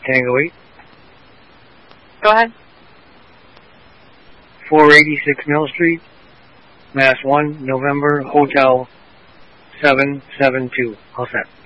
Tango 8. Go ahead. 486 Mill Street, Mass 1, November, Hotel 772. All set.